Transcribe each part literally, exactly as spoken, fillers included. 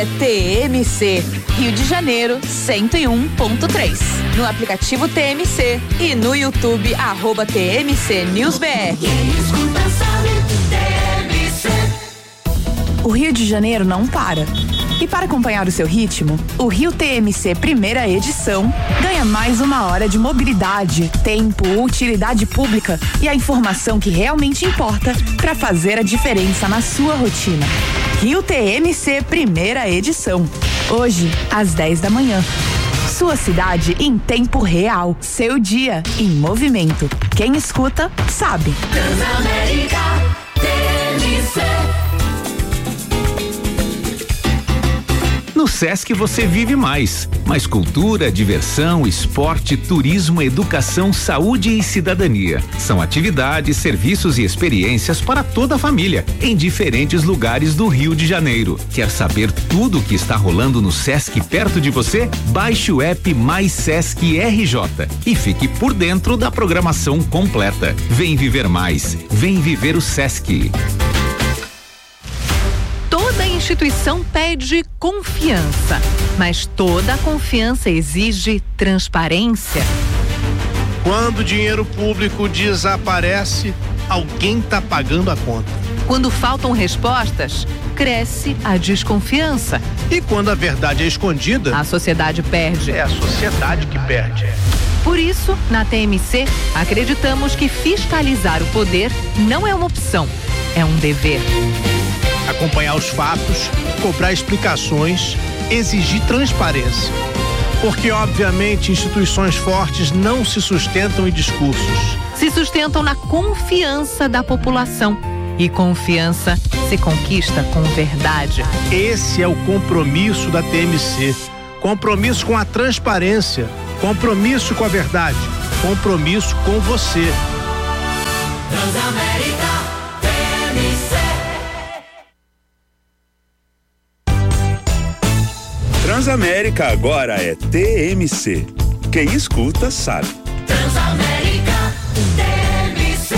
T M C, Rio de Janeiro, cento e um ponto três. No aplicativo T M C e no YouTube, arroba T M C News B R. O Rio de Janeiro não para. E para acompanhar o seu ritmo, o Rio T M C Primeira Edição ganha mais uma hora de mobilidade, tempo, utilidade pública e a informação que realmente importa para fazer a diferença na sua rotina. Rio T M C Primeira Edição. Hoje, às dez da manhã. Sua cidade em tempo real. Seu dia em movimento. Quem escuta, sabe. Transamérica T M C. No Sesc você vive mais. Mais cultura, diversão, esporte, turismo, educação, saúde e cidadania. São atividades, serviços e experiências para toda a família, em diferentes lugares do Rio de Janeiro. Quer saber tudo o que está rolando no Sesc perto de você? Baixe o app Mais Sesc R J e fique por dentro da programação completa. Vem viver mais. Vem viver o Sesc. Toda instituição pede confiança, mas toda confiança exige transparência. Quando o dinheiro público desaparece, alguém está pagando a conta. Quando faltam respostas, cresce a desconfiança. E quando a verdade é escondida, a sociedade perde. É a sociedade que perde. Por isso, na T M C, acreditamos que fiscalizar o poder não é uma opção, é um dever. Acompanhar os fatos, cobrar explicações, exigir transparência. Porque, obviamente, instituições fortes não se sustentam em discursos. Se sustentam na confiança da população. E confiança se conquista com verdade. Esse é o compromisso da T M C. Compromisso com a transparência. Compromisso com a verdade. Compromisso com você. Transamérica T M C. Transamérica agora é T M C. Quem escuta sabe. Transamérica T M C.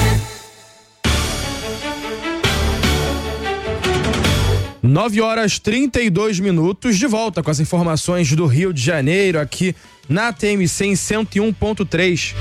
nove horas trinta e dois minutos, de volta com as informações do Rio de Janeiro aqui na T M C em cento e um ponto três.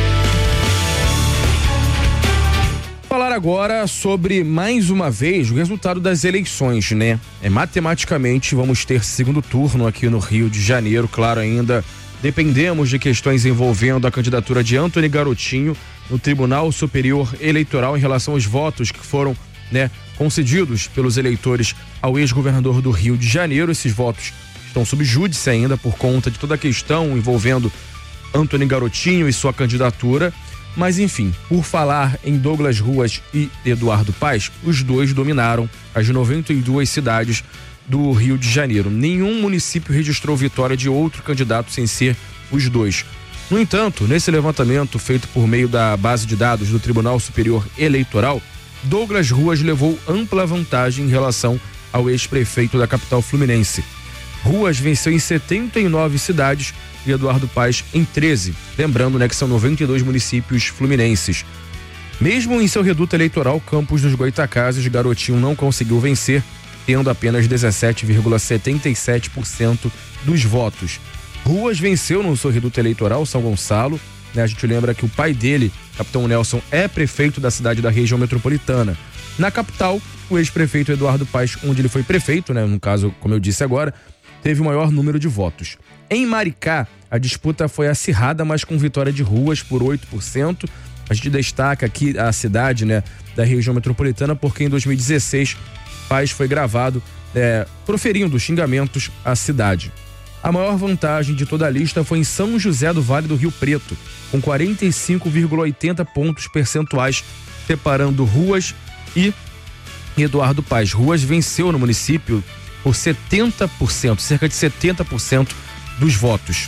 Falar agora sobre, mais uma vez, o resultado das eleições, né? É, matematicamente, vamos ter segundo turno aqui no Rio de Janeiro. Claro, ainda dependemos de questões envolvendo a candidatura de Antony Garotinho no Tribunal Superior Eleitoral em relação aos votos que foram, né, concedidos pelos eleitores ao ex-governador do Rio de Janeiro. Esses votos estão sob júdice ainda por conta de toda a questão envolvendo Antony Garotinho e sua candidatura. Mas enfim, por falar em Douglas Ruas e Eduardo Paes, os dois dominaram as noventa e duas cidades do Rio de Janeiro. Nenhum município registrou vitória de outro candidato sem ser os dois. No entanto, nesse levantamento feito por meio da base de dados do Tribunal Superior Eleitoral, Douglas Ruas levou ampla vantagem em relação ao ex-prefeito da capital fluminense. Ruas venceu em setenta e nove cidades e Eduardo Paes em treze. Lembrando, né, que são noventa e dois municípios fluminenses. Mesmo em seu reduto eleitoral, Campos dos Goytacazes, Garotinho não conseguiu vencer, tendo apenas dezessete vírgula setenta e sete por cento dos votos. Ruas venceu no seu reduto eleitoral, São Gonçalo, né? A gente lembra que o pai dele, Capitão Nelson, é prefeito da cidade da região metropolitana. Na capital, o ex-prefeito Eduardo Paes, onde ele foi prefeito, né, no caso, como eu disse agora, teve o maior número de votos. Em Maricá, a disputa foi acirrada, mas com vitória de Ruas por oito por cento. A gente destaca aqui a cidade, né, da região metropolitana, porque em dois mil e dezesseis, Paes foi gravado é, proferindo xingamentos à cidade. A maior vantagem de toda a lista foi em São José do Vale do Rio Preto, com quarenta e cinco vírgula oitenta pontos percentuais, separando Ruas e Eduardo Paes. Ruas venceu no município por setenta por cento, cerca de setenta por cento dos votos.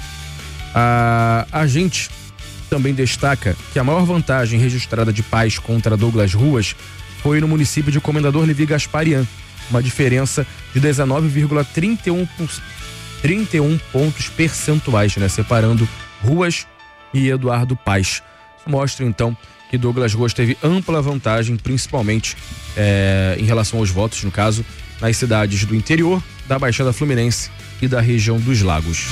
A, a gente também destaca que a maior vantagem registrada de Paes contra Douglas Ruas foi no município de Comendador Levi Gasparian, uma diferença de dezenove vírgula trinta e um pontos percentuais, né, separando Ruas e Eduardo Paes. Isso mostra então que Douglas Ruas teve ampla vantagem, principalmente é, em relação aos votos, no caso, nas cidades do interior, da Baixada Fluminense e da região dos Lagos.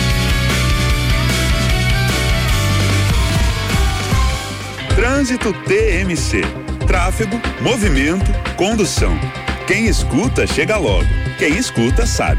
Trânsito T M C. Tráfego, movimento, condução. Quem escuta, chega logo. Quem escuta, sabe.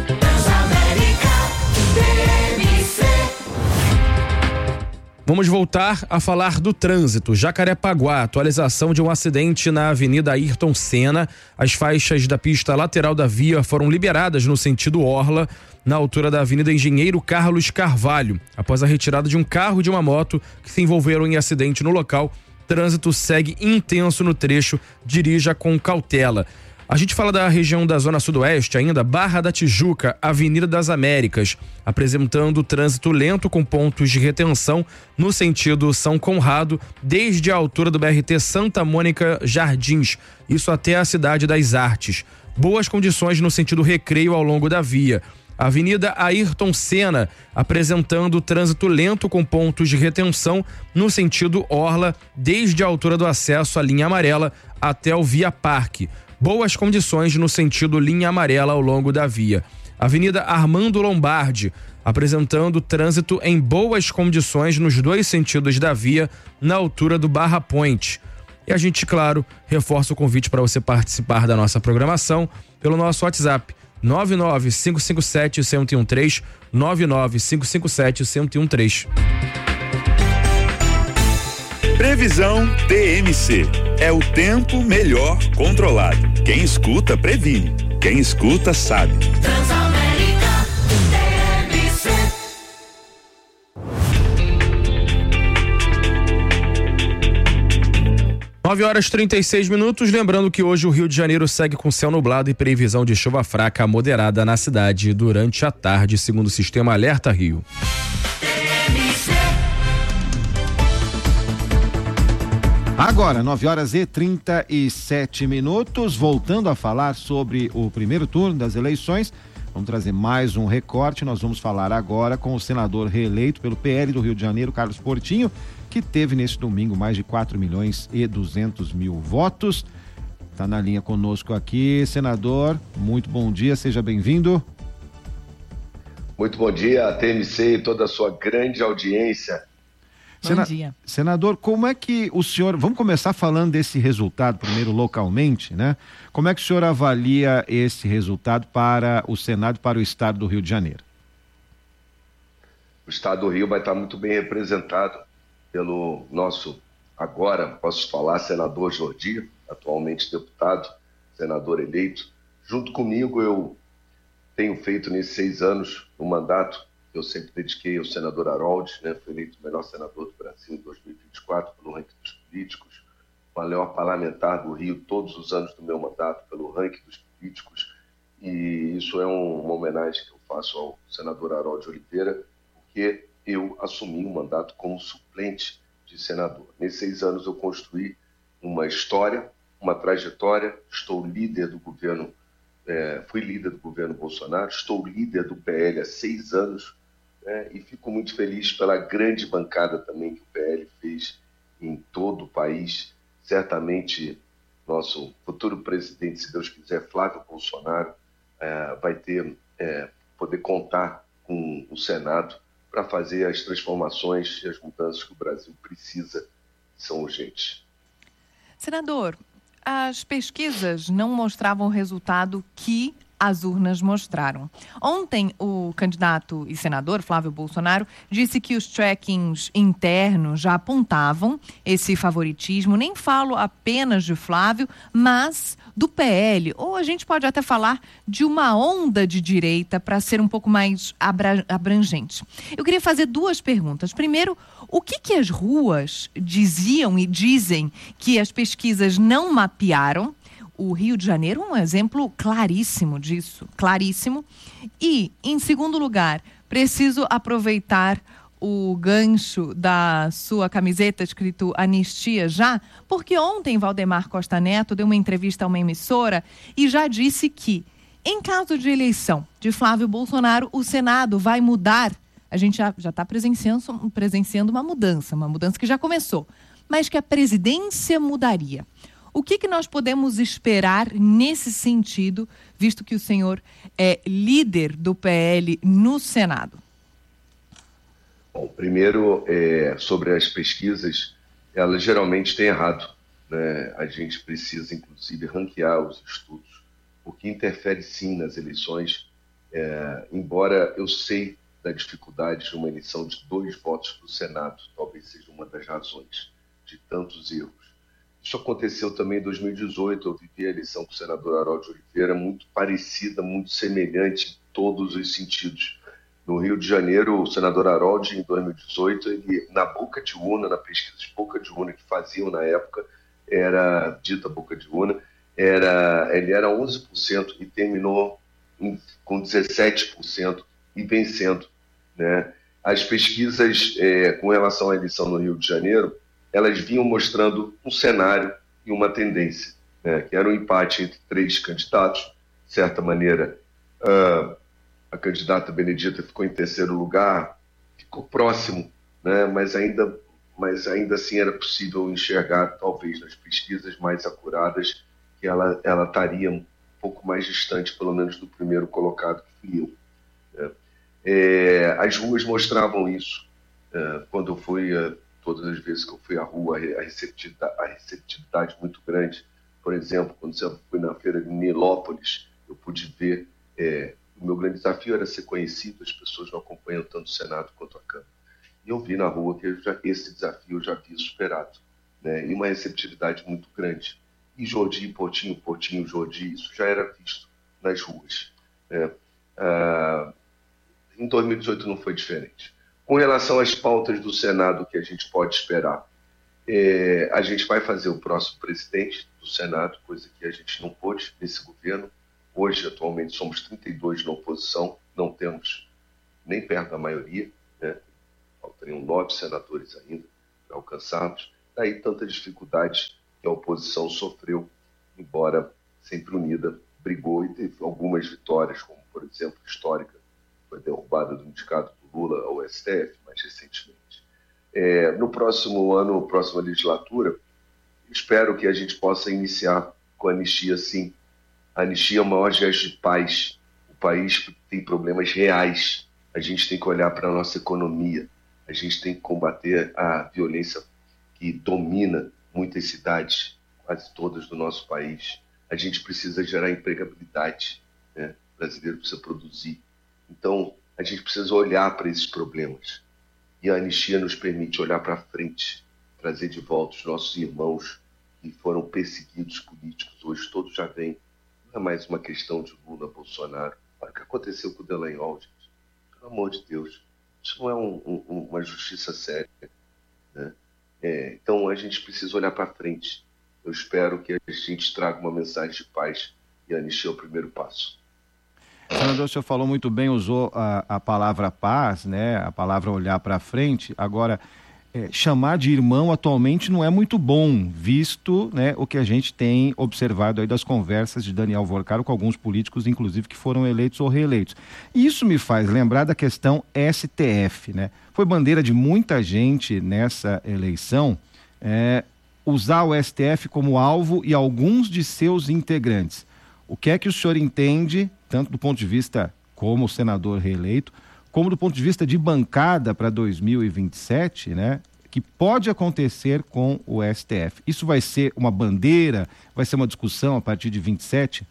Vamos voltar a falar do trânsito. Jacarepaguá, atualização de um acidente na Avenida Ayrton Senna. As faixas da pista lateral da via foram liberadas no sentido Orla, na altura da Avenida Engenheiro Carlos Carvalho, após a retirada de um carro e de uma moto que se envolveram em acidente no local. Trânsito segue intenso no trecho, dirija com cautela. A gente fala da região da Zona Sudoeste ainda, Barra da Tijuca, Avenida das Américas, apresentando trânsito lento com pontos de retenção no sentido São Conrado, desde a altura do B R T Santa Mônica Jardins, isso até a Cidade das Artes. Boas condições no sentido Recreio ao longo da via. Avenida Ayrton Senna, apresentando trânsito lento com pontos de retenção no sentido Orla, desde a altura do acesso à linha amarela até o Via Parque. Boas condições no sentido linha amarela ao longo da via. Avenida Armando Lombardi, apresentando trânsito em boas condições nos dois sentidos da via, na altura do Barra Point. E a gente, claro, reforça o convite para você participar da nossa programação pelo nosso WhatsApp nove nove cinco cinco sete um zero um três, nove nove cinco cinco sete um zero um três. Previsão T M C. É o tempo melhor controlado. Quem escuta, previne. Quem escuta, sabe. Transamérica T M C. nove horas e trinta e seis minutos. Lembrando que hoje o Rio de Janeiro segue com céu nublado e previsão de chuva fraca a moderada na cidade durante a tarde, segundo o sistema Alerta Rio. Agora, nove horas e trinta e sete minutos, voltando a falar sobre o primeiro turno das eleições, vamos trazer mais um recorte. Nós vamos falar agora com o senador reeleito pelo P L do Rio de Janeiro, Carlos Portinho, que teve neste domingo mais de quatro milhões e duzentos mil votos. Está na linha conosco aqui, senador, muito bom dia, seja bem-vindo. Muito bom dia, T M C e toda a sua grande audiência. Sena... Bom dia. Senador, como é que o senhor, vamos começar falando desse resultado primeiro localmente, né? Como é que o senhor avalia esse resultado para o Senado e para o Estado do Rio de Janeiro? O Estado do Rio vai estar muito bem representado pelo nosso, agora posso falar, senador Jordi, atualmente deputado, senador eleito. Junto comigo eu tenho feito nesses seis anos um mandato eu sempre dediquei ao senador Harold, né? Foi eleito o melhor senador do Brasil em dois mil e vinte e quatro pelo ranking dos políticos, o melhor parlamentar do Rio todos os anos do meu mandato pelo ranking dos políticos, e isso é um, uma homenagem que eu faço ao senador Harold Oliveira, porque eu assumi um mandato como suplente de senador. Nesses seis anos eu construí uma história, uma trajetória, estou líder do governo, é, fui líder do governo Bolsonaro, estou líder do P L há seis anos, É, e fico muito feliz pela grande bancada também que o P L fez em todo o país. Certamente, nosso futuro presidente, se Deus quiser, Flávio Bolsonaro, é, vai ter, é, poder contar com o Senado para fazer as transformações e as mudanças que o Brasil precisa, são urgentes. Senador, as pesquisas não mostravam o resultado que as urnas mostraram. Ontem, o candidato e senador Flávio Bolsonaro disse que os trackings internos já apontavam esse favoritismo. Nem falo apenas de Flávio, mas do P L. Ou a gente pode até falar de uma onda de direita para ser um pouco mais abrangente. Eu queria fazer duas perguntas. Primeiro, o que que as ruas diziam e dizem que as pesquisas não mapearam? O Rio de Janeiro é um exemplo claríssimo disso, claríssimo. E, em segundo lugar, preciso aproveitar o gancho da sua camiseta escrito Anistia Já, porque ontem Valdemar Costa Neto deu uma entrevista a uma emissora e já disse que, em caso de eleição de Flávio Bolsonaro, o Senado vai mudar. A gente já está presenciando, presenciando uma mudança, uma mudança que já começou, mas que a presidência mudaria. O que, que nós podemos esperar nesse sentido, visto que o senhor é líder do P L no Senado? Bom, primeiro, é, sobre as pesquisas, elas geralmente têm errado, né? A gente precisa, inclusive, ranquear os estudos, o que interfere sim nas eleições, é, embora eu sei da dificuldade de uma eleição de dois votos para o Senado, talvez seja uma das razões de tantos erros. Isso aconteceu também em dois mil e dezoito, eu vivi a eleição para o senador Harold Oliveira, muito parecida, muito semelhante em todos os sentidos. No Rio de Janeiro, o senador Harold, em dois mil e dezoito, ele, na boca de urna, na pesquisa de boca de urna que faziam na época, era dita boca de urna, era, ele era onze por cento e terminou em, com dezessete por cento e vencendo, né? As pesquisas é, com relação à eleição no Rio de Janeiro, elas vinham mostrando um cenário e uma tendência, né? Que era um empate entre três candidatos. De certa maneira, uh, a candidata Benedita ficou em terceiro lugar, ficou próximo, né? mas, ainda, mas ainda assim era possível enxergar, talvez nas pesquisas mais acuradas, que ela, ela estaria um pouco mais distante, pelo menos, do primeiro colocado, que fui eu, né? É, as ruas mostravam isso. É, quando eu fui, é, todas as vezes que eu fui à rua, a receptividade, a receptividade muito grande. Por exemplo, quando eu fui na feira de Nilópolis, eu pude ver, é, o meu grande desafio era ser conhecido, as pessoas não acompanham tanto o Senado quanto a Câmara. E eu vi na rua que eu já, esse desafio eu já havia superado, né? E uma receptividade muito grande. E Jordi, Portinho, Portinho, Jordi, isso já era visto nas ruas, né? Ah, em dois mil e dezoito não foi diferente. Com relação às pautas do Senado que a gente pode esperar, é, a gente vai fazer o próximo presidente do Senado, coisa que a gente não pôde nesse governo. Hoje, atualmente, somos trinta e dois na oposição, não temos nem perto da maioria, né? Faltariam nove senadores ainda para alcançarmos. Daí tanta dificuldade que a oposição sofreu, embora sempre unida, brigou e teve algumas vitórias, como, por exemplo, histórica, foi derrubada do indicado do Lula ao S T F, mais recentemente. É, no próximo ano, próxima legislatura, espero que a gente possa iniciar com a anistia, sim. A anistia é o maior gesto de paz. O país tem problemas reais. A gente tem que olhar para a nossa economia. A gente tem que combater a violência que domina muitas cidades, quase todas do nosso país. A gente precisa gerar empregabilidade, né? O brasileiro precisa produzir. Então, a gente precisa olhar para esses problemas. E a anistia nos permite olhar para frente, trazer de volta os nossos irmãos que foram perseguidos políticos. Hoje todos já vêm. Não é mais uma questão de Lula, Bolsonaro. Olha o que aconteceu com o Dallagnol, gente. Pelo amor de Deus. Isso não é um, um, uma justiça séria, né? É, então, a gente precisa olhar para frente. Eu espero que a gente traga uma mensagem de paz e a anistia é o primeiro passo. Senador, o senhor falou muito bem, usou a, a palavra paz, né? A palavra olhar para frente. Agora, é, chamar de irmão atualmente não é muito bom, visto, né, o que a gente tem observado aí das conversas de Daniel Vorcaro com alguns políticos, inclusive, que foram eleitos ou reeleitos. Isso me faz lembrar da questão S T F, né? Foi bandeira de muita gente nessa eleição é, usar o S T F como alvo e alguns de seus integrantes. O que é que o senhor entende, tanto do ponto de vista como senador reeleito, como do ponto de vista de bancada para dois mil e vinte e sete, né, que pode acontecer com o S T F? Isso vai ser uma bandeira? Vai ser uma discussão a partir de vinte e sete?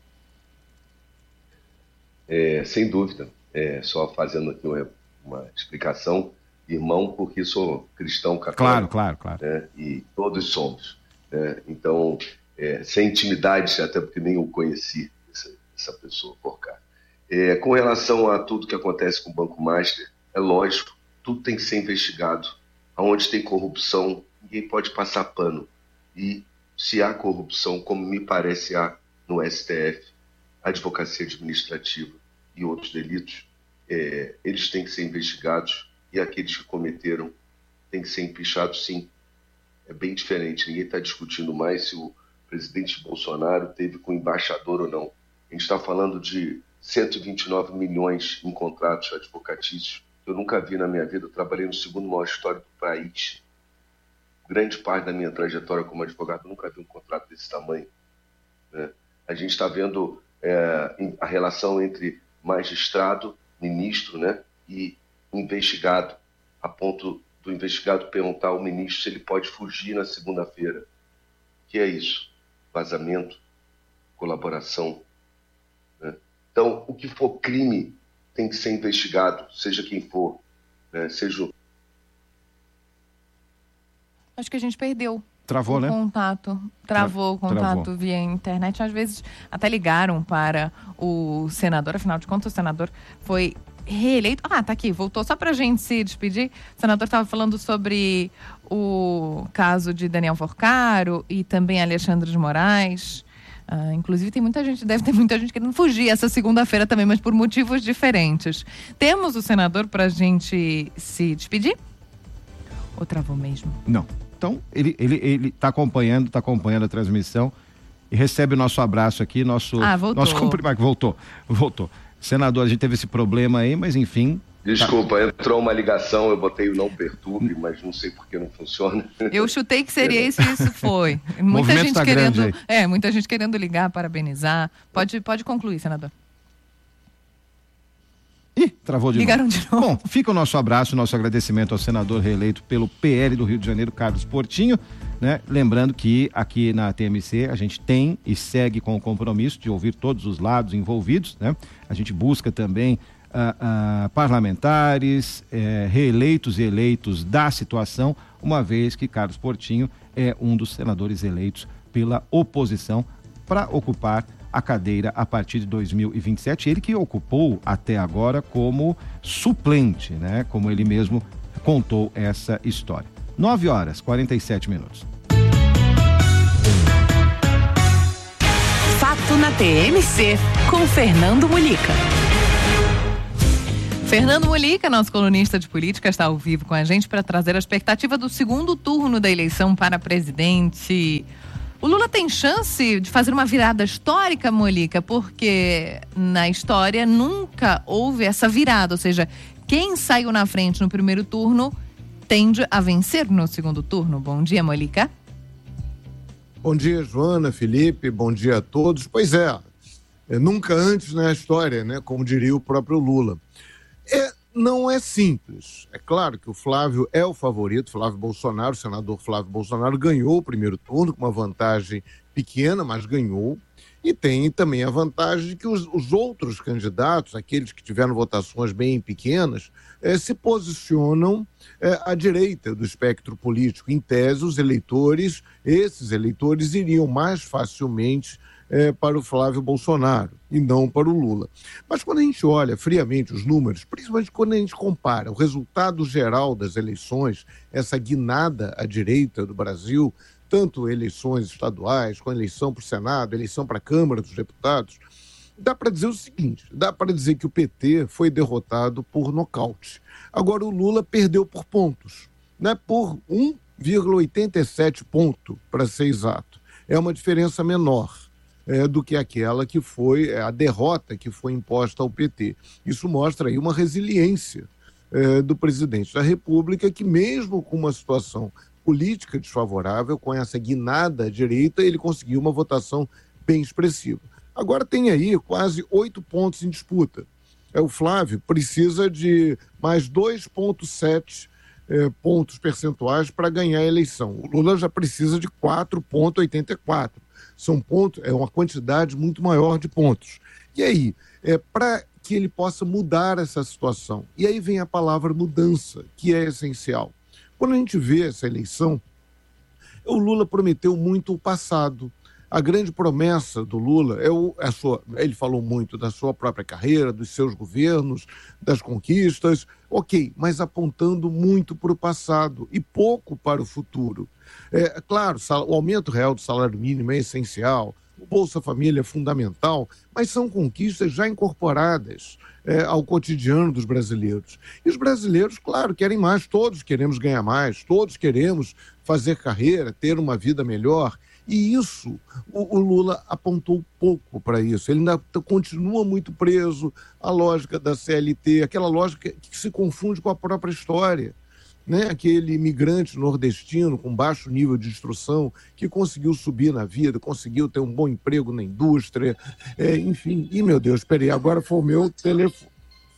É, sem dúvida. É, só fazendo aqui uma, uma explicação, irmão, porque sou cristão católico. Claro, claro, claro. Né, e todos somos. Né, então... É, sem intimidade, até porque nem eu conheci essa, essa pessoa, Vorcaro. É, com relação a tudo que acontece com o Banco Master, é lógico, tudo tem que ser investigado. Onde tem corrupção, ninguém pode passar pano. E se há corrupção, como me parece há no S T F, advocacia administrativa e outros delitos, é, eles têm que ser investigados e aqueles que cometeram têm que ser empichados, sim. É bem diferente, ninguém está discutindo mais se o presidente Bolsonaro teve com embaixador ou não. A gente está falando de cento e vinte e nove milhões em contratos advocatícios. Eu nunca vi na minha vida, eu trabalhei no segundo maior escritório do país. grande parte da minha trajetória como advogado, nunca vi um contrato desse tamanho, né? A gente está vendo é, a relação entre magistrado, ministro, né, e investigado, a ponto do investigado perguntar ao ministro se ele pode fugir na segunda-feira. O que é isso? Vazamento, colaboração, né? Então, o que for crime tem que ser investigado, seja quem for, né? Seja... Acho que a gente perdeu. Travou, o né? contato. Travou o Tra- contato travou. via internet. Às vezes até ligaram para o senador, afinal de contas, o senador foi reeleito. Ah, tá aqui, voltou. Só pra gente se despedir, o senador estava falando sobre o caso de Daniel Forcaro e também Alexandre de Moraes. Ah, inclusive tem muita gente, deve ter muita gente querendo fugir essa segunda-feira também, mas por motivos diferentes. Temos o senador pra gente se despedir? Ou travou mesmo? Não. Então, ele ele ele está acompanhando, está acompanhando a transmissão e recebe o nosso abraço aqui, nosso Ah, voltou. nosso cumprimento. Voltou, voltou. Senador, a gente teve esse problema aí, mas enfim. Desculpa, tá. Entrou uma ligação, eu botei o não perturbe, mas não sei por que não funciona. Eu chutei que seria isso e isso foi. Muita Movimento gente tá querendo, grande é, muita gente querendo ligar, parabenizar. Pode, pode concluir, senador. Ih, travou de Ligaram novo. de novo. Bom, fica o nosso abraço, nosso agradecimento ao senador reeleito pelo P L do Rio de Janeiro, Carlos Portinho, né? Lembrando que aqui na T M C a gente tem e segue com o compromisso de ouvir todos os lados envolvidos, né? A gente busca também ah, ah, parlamentares, eh, reeleitos e eleitos da situação, uma vez que Carlos Portinho é um dos senadores eleitos pela oposição para ocupar a cadeira a partir de dois mil e vinte e sete, ele que ocupou até agora como suplente, né? Como ele mesmo contou essa história. nove horas, quarenta e sete minutos. Fato na T M C, com Fernando Mulica. Fernando Mulica, nosso colunista de política, está ao vivo com a gente para trazer a expectativa do segundo turno da eleição para presidente. O Lula tem chance de fazer uma virada histórica, Mulica, porque na história nunca houve essa virada, ou seja, quem saiu na frente no primeiro turno tende a vencer no segundo turno. Bom dia, Mulica. Bom dia, Joana, Felipe, bom dia a todos. Pois é, é nunca antes na história, né, como diria o próprio Lula. É, não é simples. É claro que o Flávio é o favorito, Flávio Bolsonaro, o senador Flávio Bolsonaro ganhou o primeiro turno com uma vantagem pequena, mas ganhou. E tem também a vantagem de que os, os outros candidatos, aqueles que tiveram votações bem pequenas, eh, se posicionam eh, à direita do espectro político. Em tese, os eleitores, esses eleitores iriam mais facilmente eh, para o Flávio Bolsonaro e não para o Lula. Mas quando a gente olha friamente os números, principalmente quando a gente compara o resultado geral das eleições, essa guinada à direita do Brasil, tanto eleições estaduais, com eleição para o Senado, eleição para a Câmara dos Deputados, dá para dizer o seguinte, dá para dizer que o P T foi derrotado por nocaute. Agora o Lula perdeu por pontos, né? Por um vírgula oitenta e sete ponto, para ser exato. É uma diferença menor é, do que aquela que foi, é, a derrota que foi imposta ao P T. Isso mostra aí uma resiliência é, do presidente da República, que mesmo com uma situação política desfavorável, com essa guinada à direita, ele conseguiu uma votação bem expressiva. Agora tem aí quase oito pontos em disputa. É, o Flávio precisa de mais dois vírgula sete é, pontos percentuais para ganhar a eleição. O Lula já precisa de quatro vírgula oitenta e quatro. São pontos, é uma quantidade muito maior de pontos. E aí, é, para que ele possa mudar essa situação, e aí vem a palavra mudança, que é essencial. Quando a gente vê essa eleição, o Lula prometeu muito o passado. A grande promessa do Lula é o, a sua, ele falou muito da sua própria carreira, dos seus governos, das conquistas, ok, mas apontando muito para o passado e pouco para o futuro. É claro, o aumento real do salário mínimo é essencial, o Bolsa Família é fundamental, mas são conquistas já incorporadas é, ao cotidiano dos brasileiros. E os brasileiros, claro, querem mais, todos queremos ganhar mais, todos queremos fazer carreira, ter uma vida melhor. E isso, o, o Lula apontou pouco para isso. Ele ainda continua muito preso à lógica da C L T, aquela lógica que se confunde com a própria história. né? Aquele imigrante nordestino com baixo nível de instrução que conseguiu subir na vida, conseguiu ter um bom emprego na indústria, é, enfim. E, meu Deus, peraí, agora foi o meu telefone.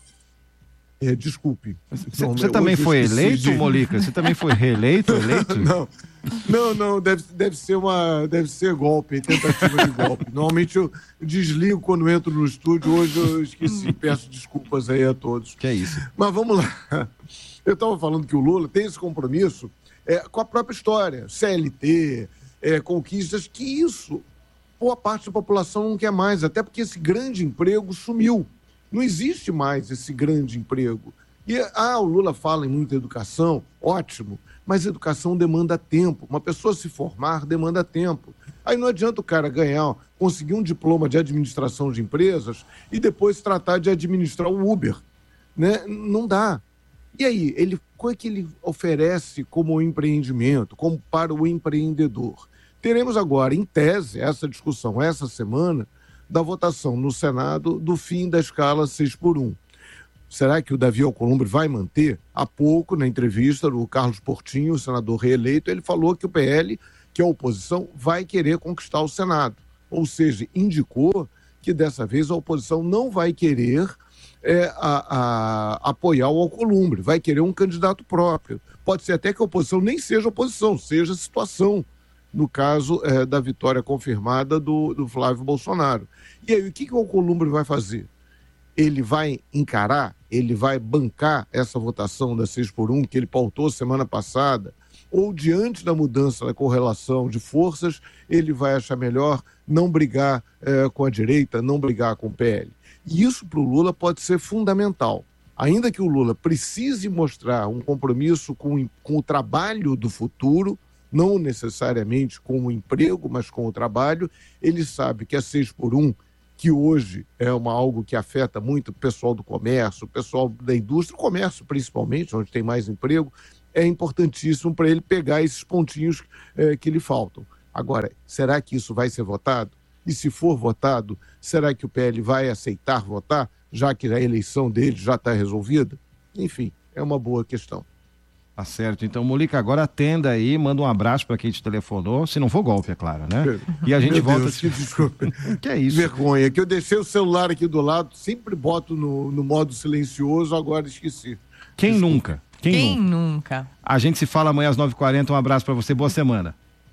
É, desculpe. Você, você também foi eleito, de... Molica? Você também foi reeleito, eleito? Não, não, não deve, deve, ser uma, deve ser golpe, tentativa de golpe. Normalmente eu desligo quando entro no estúdio, hoje eu esqueci, peço desculpas aí a todos. Que é isso. Mas vamos lá. Eu estava falando que o Lula tem esse compromisso é, com a própria história, C L T, é, conquistas, que isso, boa parte da população não quer mais, até porque esse grande emprego sumiu. Não existe mais esse grande emprego. E, ah, o Lula fala em muita educação, ótimo, mas educação demanda tempo. Uma pessoa se formar demanda tempo. Aí não adianta o cara ganhar, conseguir um diploma de administração de empresas e depois tratar de administrar o Uber, né? Não dá. E aí, ele, qual é que ele oferece como empreendimento, como para o empreendedor? Teremos agora, em tese, essa discussão essa semana, da votação no Senado do fim da escala seis por um. Será que o Davi Alcolumbre vai manter? Há pouco, na entrevista do Carlos Portinho, o senador reeleito, ele falou que o P L, que é a oposição, vai querer conquistar o Senado. Ou seja, indicou que dessa vez a oposição não vai querer é, a, a, apoiar o Alcolumbre, vai querer um candidato próprio. Pode ser até que a oposição nem seja oposição, seja situação, no caso é, da vitória confirmada do, do Flávio Bolsonaro. E aí, o que, que o Alcolumbre vai fazer? Ele vai encarar, ele vai bancar essa votação da seis por um que ele pautou semana passada, ou diante da mudança da correlação de forças, ele vai achar melhor não brigar é, com a direita, não brigar com o P L. E isso para o Lula pode ser fundamental. Ainda que o Lula precise mostrar um compromisso com, com o trabalho do futuro, não necessariamente com o emprego, mas com o trabalho, ele sabe que a seis por um, que hoje é uma, algo que afeta muito o pessoal do comércio, o pessoal da indústria, o comércio principalmente, onde tem mais emprego, é importantíssimo para ele pegar esses pontinhos é, que lhe faltam. Agora, será que isso vai ser votado? E se for votado, será que o P L vai aceitar votar, já que a eleição dele já está resolvida? Enfim, é uma boa questão. Tá certo. Então, Molica, agora atenda aí, manda um abraço para quem te telefonou, se não for golpe, é claro, né? E a gente Meu volta... Deus, que desculpa. Que é isso? Vergonha, que eu deixei o celular aqui do lado, sempre boto no, no modo silencioso, agora esqueci. Quem desculpa. nunca? Quem, Quem nunca? nunca? A gente se fala amanhã às nove e quarenta, um abraço para você, boa semana.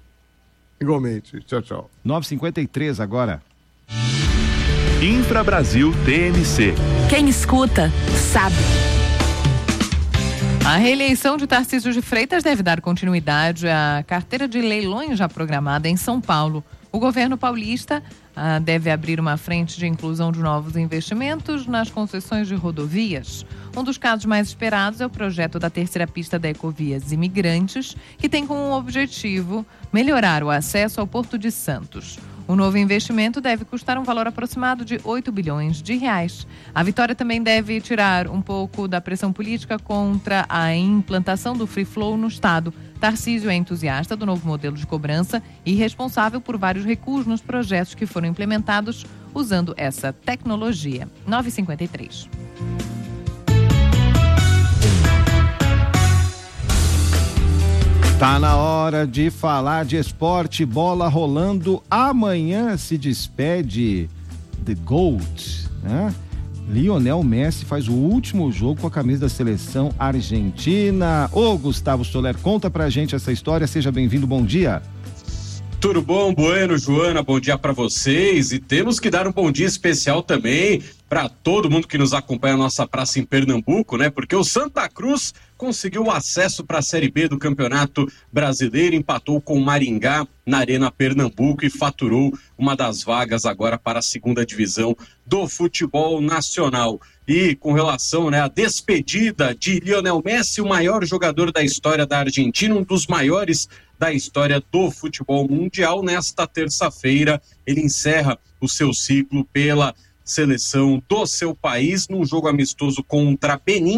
Igualmente, tchau, tchau. nove e cinquenta e três agora. Infra Brasil T M C. Quem escuta, sabe. A reeleição de Tarcísio de Freitas deve dar continuidade à carteira de leilões já programada em São Paulo. O governo paulista ah, deve abrir uma frente de inclusão de novos investimentos nas concessões de rodovias. Um dos casos mais esperados é o projeto da terceira pista da Ecovias Imigrantes, que tem como objetivo melhorar o acesso ao Porto de Santos. O novo investimento deve custar um valor aproximado de oito bilhões de reais. A vitória também deve tirar um pouco da pressão política contra a implantação do Free Flow no estado. Tarcísio é entusiasta do novo modelo de cobrança e responsável por vários recuos nos projetos que foram implementados usando essa tecnologia. nove e cinquenta e três. Tá na hora de falar de esporte, bola rolando. Amanhã se despede The GOAT, né? Lionel Messi faz o último jogo com a camisa da seleção argentina. Ô Gustavo Soler, conta pra gente essa história, seja bem-vindo, bom dia. Tudo bom, Bueno, Joana, bom dia para vocês, e temos que dar um bom dia especial também para todo mundo que nos acompanha na nossa praça em Pernambuco, né? Porque o Santa Cruz conseguiu o acesso para a Série B do Campeonato Brasileiro, empatou com o Maringá na Arena Pernambuco e faturou uma das vagas agora para a segunda divisão do futebol nacional. E com relação, né, à despedida de Lionel Messi, o maior jogador da história da Argentina, um dos maiores da história do futebol mundial, nesta terça-feira ele encerra o seu ciclo pela seleção do seu país num jogo amistoso contra Benin.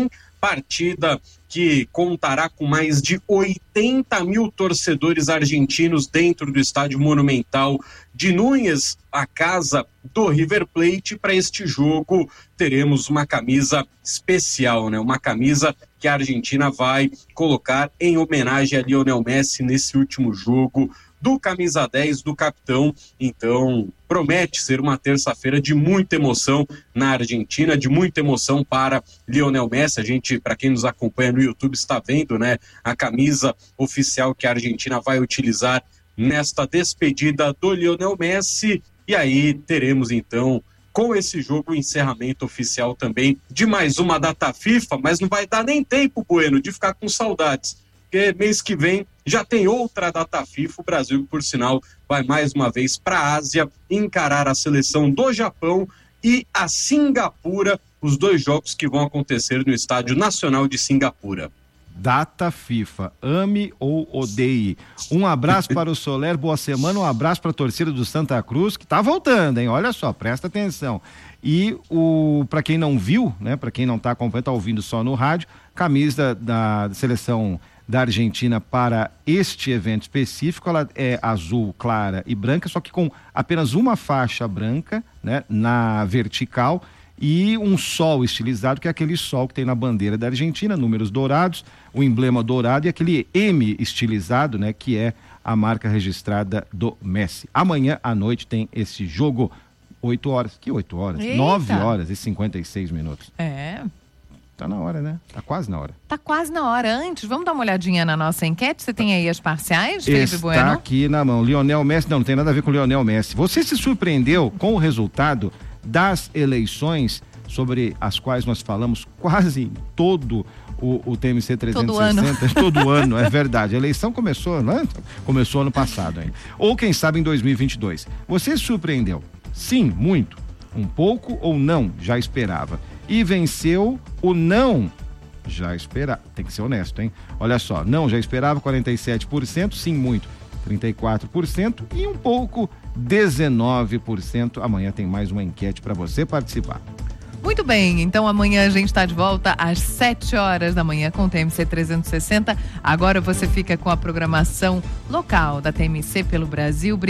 partida que contará com mais de oitenta mil torcedores argentinos dentro do estádio Monumental de Núñez, a casa do River Plate. Para este jogo teremos uma camisa especial, né? Uma camisa que a Argentina vai colocar em homenagem a Lionel Messi nesse último jogo do camisa dez do capitão. Então promete ser uma terça-feira de muita emoção na Argentina, de muita emoção para Lionel Messi. A gente, para quem nos acompanha no YouTube, está vendo, né, a camisa oficial que a Argentina vai utilizar nesta despedida do Lionel Messi. E aí teremos então com esse jogo o encerramento oficial também de mais uma data FIFA, mas não vai dar nem tempo, Bueno, de ficar com saudades, porque mês que vem já tem outra data FIFA. O Brasil, por sinal, vai mais uma vez para a Ásia encarar a seleção do Japão e a Singapura, os dois jogos que vão acontecer no Estádio Nacional de Singapura. Data FIFA, ame ou odeie. Um abraço para o Soler, boa semana, um abraço para a torcida do Santa Cruz, que tá voltando, hein? Olha só, presta atenção. E o para quem não viu, né, para quem não tá acompanhando, tá ouvindo só no rádio, camisa da, da seleção da Argentina para este evento específico, ela é azul clara e branca, só que com apenas uma faixa branca, né, na vertical, e um sol estilizado, que é aquele sol que tem na bandeira da Argentina, números dourados, o emblema dourado e aquele M estilizado, né, que é a marca registrada do Messi. Amanhã à noite tem esse jogo, oito horas, que oito horas? Eita. nove horas e cinquenta e seis minutos. É. Tá na hora, né? Tá quase na hora. Tá quase na hora. Antes, vamos dar uma olhadinha na nossa enquete? Você tem aí as parciais, Felipe Está Bueno? aqui na mão. Lionel Messi, não, não tem nada a ver com Lionel Messi. Você se surpreendeu com o resultado das eleições sobre as quais nós falamos quase todo o, o T M C trezentos e sessenta? Todo ano. Todo ano, é verdade. A eleição começou, né? Começou ano passado ainda. Ou quem sabe em dois mil e vinte e dois. Você se surpreendeu? Sim, muito. Um pouco ou não? Já esperava. E venceu o não, já esperava, tem que ser honesto, hein? Olha só, não, já esperava, quarenta e sete por cento, sim, muito, trinta e quatro por cento e um pouco, dezenove por cento. Amanhã tem mais uma enquete para você participar. Muito bem, então amanhã a gente está de volta às sete horas da manhã com o T M C trezentos e sessenta. Agora você fica com a programação local da T M C pelo Brasil.